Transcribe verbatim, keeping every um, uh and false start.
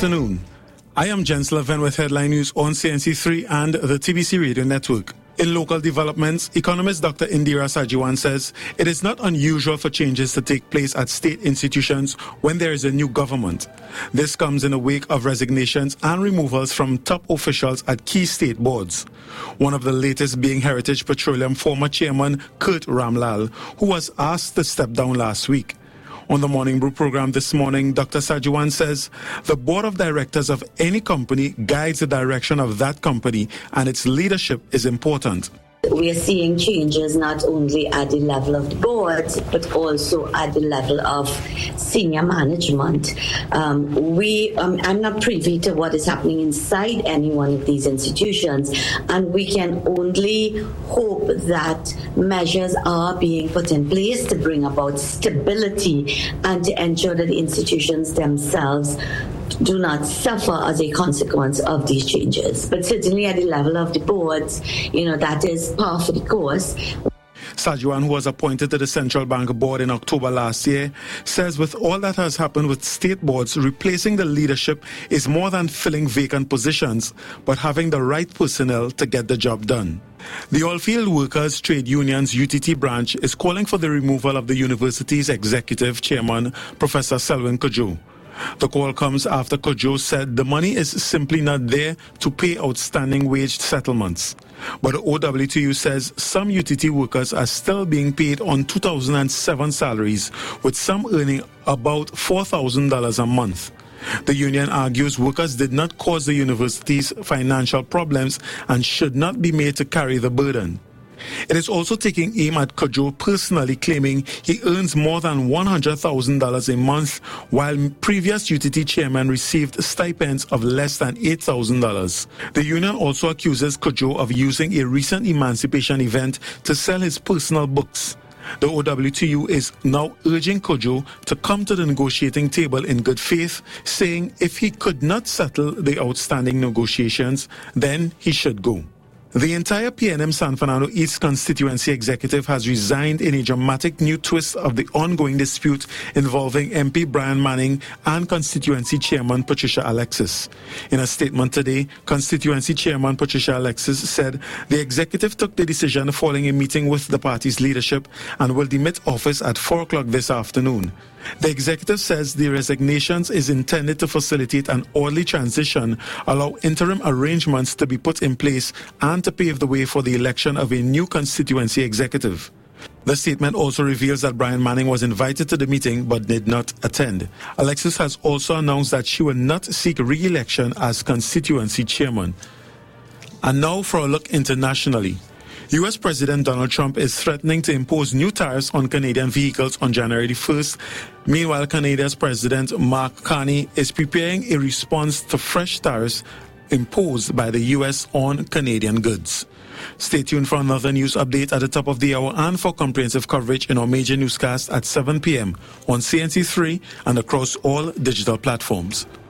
afternoon. I am Jens Levin with headline news on C N C three and the T B C Radio Network. In local developments, economist Doctor Indira Sajiwan says it is not unusual for changes to take place at state institutions when there is a new government. This comes in the wake of resignations and removals from top officials at key state boards. One of the latest being Heritage Petroleum former chairman Kurt Ramlal, who was asked to step down last week. On the Morning Brew program this morning, Doctor Sajiwan says the board of directors of any company guides the direction of that company, and its leadership is important. We are seeing changes not only at the level of the board, but also at the level of senior management. Um, we, um, I'm not privy to what is happening inside any one of these institutions, and we can only hope that measures are being put in place to bring about stability and to ensure that the institutions themselves do not suffer as a consequence of these changes. But certainly at the level of the boards, you know, that is par for the course. Sajiwan, who was appointed to the Central Bank Board in October last year, says with all that has happened with state boards, replacing the leadership is more than filling vacant positions, but having the right personnel to get the job done. The Oilfield Workers Trade Union's U T T branch is calling for the removal of the university's executive chairman, Professor Selwyn Cudjoe. The call comes after Cudjoe said the money is simply not there to pay outstanding wage settlements. But the O W T U says some U T T workers are still being paid on two thousand seven salaries, with some earning about four thousand dollars a month. The union argues workers did not cause the university's financial problems and should not be made to carry the burden. It is also taking aim at Cudjoe personally, claiming he earns more than one hundred thousand dollars a month, while previous U T T chairmen received stipends of less than eight thousand dollars. The union also accuses Cudjoe of using a recent emancipation event to sell his personal books. The O W T U is now urging Cudjoe to come to the negotiating table in good faith, saying if he could not settle the outstanding negotiations, then he should go. The entire P N M San Fernando East constituency executive has resigned in a dramatic new twist of the ongoing dispute involving M P Brian Manning and constituency chairman Patricia Alexis. In a statement today, constituency chairman Patricia Alexis said the executive took the decision following a meeting with the party's leadership and will demit office at four o'clock this afternoon. The executive says the resignations is intended to facilitate an orderly transition, allow interim arrangements to be put in place, and to pave the way for the election of a new constituency executive. The statement also reveals that Brian Manning was invited to the meeting but did not attend. Alexis has also announced that she will not seek re-election as constituency chairman. And now for a look internationally. U S President Donald Trump is threatening to impose new tariffs on Canadian vehicles on January the first. Meanwhile, Canada's President Mark Carney is preparing a response to fresh tariffs imposed by the U S on Canadian goods. Stay tuned for another news update at the top of the hour and for comprehensive coverage in our major newscast at seven p.m. on C N C three and across all digital platforms.